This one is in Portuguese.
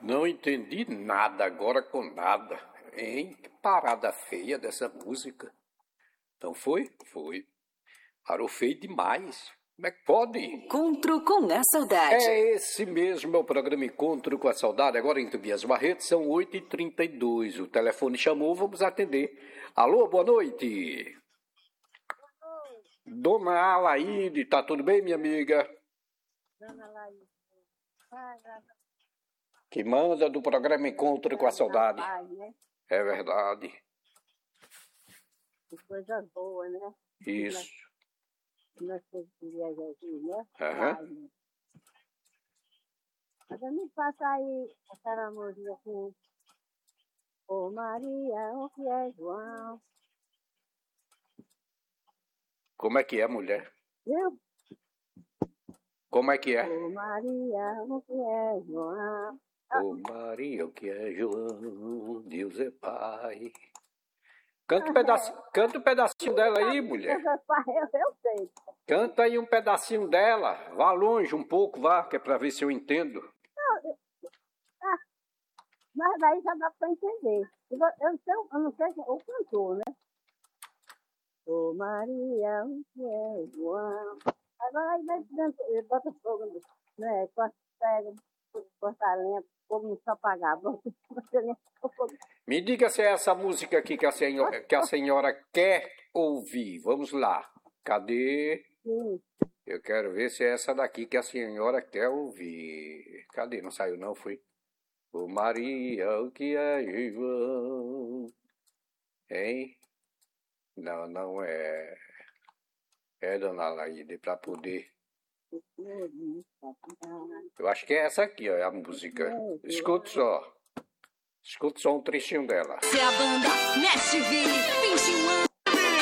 Não entendi nada agora com nada. Hein? Que parada feia dessa música. Então foi? Foi. Parou feio demais. Como é que pode? Encontro com a Saudade. É esse mesmo, é o programa Encontro com a Saudade. Agora em Tobias Barreto, são 8h32. O telefone chamou, vamos atender. Alô, boa noite. Dona Alaide, tá tudo bem, minha amiga? Dona Alaide. Que manda do programa Encontro com a Saudade. Rapaz, né? É verdade. Que coisa boa, né? Isso. Nós queríamos aqui, né? Aham. Vai, né? Agora me passa aí aquela música assim. Ô Maria, o que é João? Como é que é, mulher? Viu? Como é que é? Ô Maria, o que é João? Ô Maria, o que é João? Deus é Pai. Canta um pedacinho dela aí, mulher. Eu sei. Canta aí um pedacinho dela. Vá longe um pouco, vá, que é pra ver se eu entendo. Mas daí já dá para entender. Eu não sei o cantor, né? Ô Maria, o que é João? Agora aí ele bota fogo, né? Corta a lenha, o fogo não só apagar. Me diga se é essa música aqui que a senhora quer ouvir. Vamos lá. Cadê? Sim. Eu quero ver se é essa daqui que a senhora quer ouvir. Cadê? Não saiu não, foi? Ô Maria, o que é João? Hein? Não, não é. É, dona Laíde, para poder. Eu acho que é essa aqui, ó, é a música. Escuta só. Escuta só um trechinho dela. Se a banda Nashville 21 anos.